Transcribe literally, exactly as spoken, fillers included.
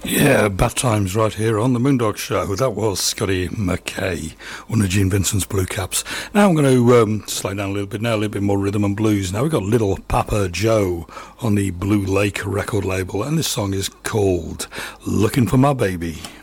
Yeah, bad times right here on the Moondog Show. That was Scotty McKay under Gene Vincent's Blue Caps. Now I'm going to um, slow down a little bit now, a little bit more rhythm and blues. Now we've got Little Papa Joe on the Blue Lake record label, and this song is called Looking for My Baby.